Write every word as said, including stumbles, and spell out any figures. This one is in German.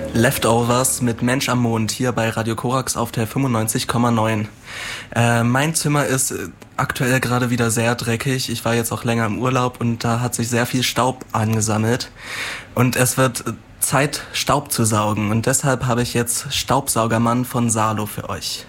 Leftovers mit Mensch am Mond hier bei Radio Korax auf der fünfundneunzig Komma neun. Äh, mein Zimmer ist aktuell gerade wieder sehr dreckig. Ich war jetzt auch länger im Urlaub und da hat sich sehr viel Staub angesammelt. Und es wird Zeit, Staub zu saugen. Und deshalb habe ich jetzt Staubsaugermann von Salo für euch.